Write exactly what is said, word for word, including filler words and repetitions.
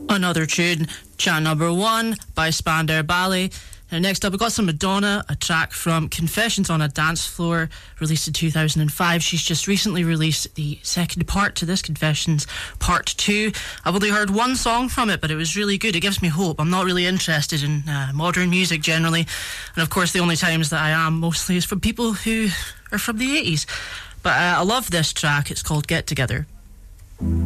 Another tune, chant number one by Spandau Ballet. Now next up, we've got some Madonna, a track from Confessions on a Dance Floor, released in two thousand five. She's just recently released the second part to this, Confessions Part two. I've only heard one song from it, but it was really good. It gives me hope. I'm not really interested in uh, modern music generally, and of course the only times that I am mostly is from people who are from the eighties. But uh, I love this track. It's called Get Together.